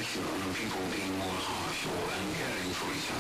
complacent on people being more harsh or uncaring for each other.